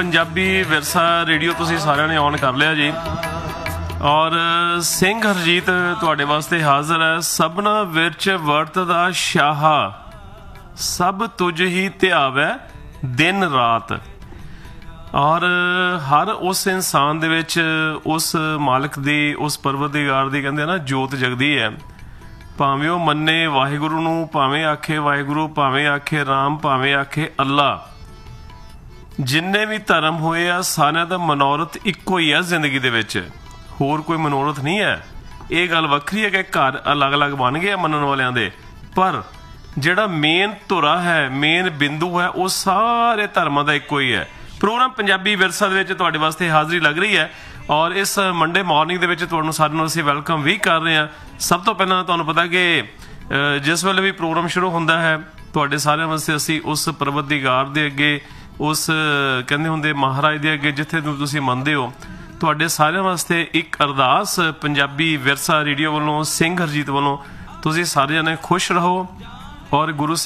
ਪੰਜਾਬੀ ਵਿਰਸਾ ਰੇਡੀਓ ਤੁਸੀਂ ਸਾਰਿਆਂ ਨੇ ਔਨ ਕਰ ਲਿਆ ਜੀ। ਔਰ ਸਿੰਘ ਹਰਜੀਤ ਤੁਹਾਡੇ ਵਾਸਤੇ ਹਾਜ਼ਰ ਹੈ। ਸਭਨਾ ਵਿਰਚ ਵਰਤਦਾ ਸ਼ਾਹ, ਸਭ ਤੁਝ ਹੀ ਧਿਆਵੈ ਦਿਨ ਰਾਤ। ਔਰ ਹਰ ਉਸ ਇਨਸਾਨ ਦੇ ਵਿੱਚ ਉਸ ਮਾਲਕ ਦੀ, ਉਸ ਪਰਵਰਦੀਗਾਰ ਦੀ ਕਹਿੰਦੇ ਨਾ ਜੋਤ ਜਗਦੀ ਹੈ। ਭਾਵੇਂ ਉਹ ਮੰਨੇ ਵਾਹਿਗੁਰੂ ਨੂੰ, ਭਾਵੇਂ ਆਖੇ ਵਾਹਿਗੁਰੂ, ਭਾਵੇਂ ਆਖੇ ਰਾਮ, ਭਾਵੇਂ ਆਖੇ ਅੱਲਾ। ਜਿੰਨੇ ਵੀ ਧਰਮ ਹੋਏ ਆ ਸਾਰਿਆਂ ਦਾ ਮਨੋਰਥ ਇੱਕੋ ਹੀ ਆ ਜ਼ਿੰਦਗੀ ਦੇ ਵਿੱਚ, ਹੋਰ ਕੋਈ ਮਨੋਰਥ ਨਹੀਂ ਹੈ। ਇਹ ਗੱਲ ਵੱਖਰੀ ਹੈ ਕਿ ਘਰ ਅਲੱਗ-ਅਲੱਗ ਬਣ ਗਏ ਆ ਮੰਨਣ ਵਾਲਿਆਂ ਦੇ, ਪਰ ਜਿਹੜਾ ਮੇਨ ਧੁਰਾ ਹੈ, ਮੇਨ ਬਿੰਦੂ ਹੈ, ਉਹ ਸਾਰੇ ਧਰਮਾਂ ਦਾ ਇੱਕੋ ਹੀ ਹੈ। ਪ੍ਰੋਗਰਾਮ ਪੰਜਾਬੀ ਵਿਰਸਾ ਦੇ ਵਿੱਚ ਤੁਹਾਡੇ ਵਾਸਤੇ ਹਾਜ਼ਰੀ ਲੱਗ ਰਹੀ ਹੈ। ਔਰ ਇਸ ਮੰਡੇ ਮਾਰਨਿੰਗ ਦੇ ਵਿੱਚ ਤੁਹਾਨੂੰ ਸਾਰਿਆਂ ਨੂੰ ਅਸੀਂ ਵੈਲਕਮ ਵੀ ਕਰ ਰਹੇ ਹਾਂ। ਸਭ ਤੋਂ ਪਹਿਲਾਂ ਤੁਹਾਨੂੰ ਪਤਾ ਕਿ ਜਿਸ ਵੇਲੇ ਵੀ ਪ੍ਰੋਗਰਾਮ ਸ਼ੁਰੂ ਹੁੰਦਾ ਹੈ ਤੁਹਾਡੇ ਸਾਰਿਆਂ ਵਾਸਤੇ ਅਸੀਂ ਉਸ ਪਰਵਰਦੀਗਾਰ ਦੇ ਅੱਗੇ, ਉਸ ਕਹਿੰਦੇ ਹੁੰਦੇ ਮਹਾਰਾਜ ਦੇ ਅੱਗੇ ਜਿੱਥੇ ਤੁਸੀਂ ਮੰਨਦੇ ਹੋ, ਤੁਹਾਡੇ ਸਾਰਿਆਂ ਵਾਸਤੇ ਇੱਕ ਅਰਦਾਸ ਪੰਜਾਬੀ ਵਿਰਸਾ ਰੇਡੀਓ ਵੱਲੋਂ, ਸਿੰਘ ਹਰਜੀਤ ਵੱਲੋਂ। ਤੁਸੀਂ ਸਾਰੇ ਜਣੇ ਖੁਸ਼ ਰਹੋ ਔਰ ਗੁਰੂ